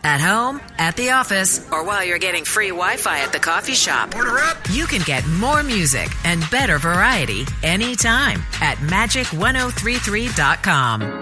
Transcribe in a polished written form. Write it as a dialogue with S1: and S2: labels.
S1: At home, at the office, or while you're getting free Wi-Fi at the coffee shop.
S2: Order up!
S1: You can get more music and better variety anytime at magic1033.com.